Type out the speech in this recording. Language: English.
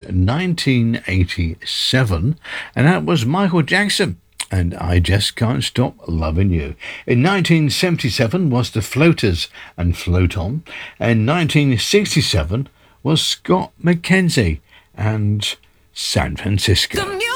1987, and that was Michael Jackson. And I Just Can't Stop Loving You. In 1977 was The Floaters and Float On. And 1967 was Scott McKenzie and San Francisco.